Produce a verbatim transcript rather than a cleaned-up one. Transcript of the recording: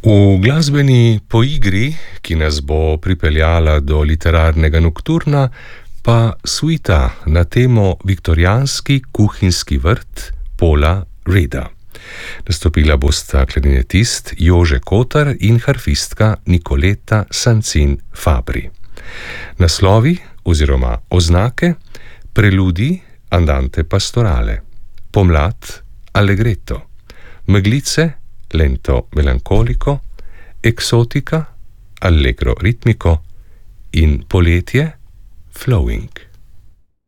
V glasbeni poigri, ki nas bo pripeljala do literarnega nokturna, pa suita na temo Viktorijanski kuhinjski vrt Paula Reeda. Nastopila bosta klarinetist Jože Kotar in harfistka Nicoletta Sancin Fabri. Naslovi oziroma oznake: Preludi Andante pastorale, Pomlad Allegretto, Meglice Lento melancolico, Exotica Allegro ritmico in Poletje Flowing.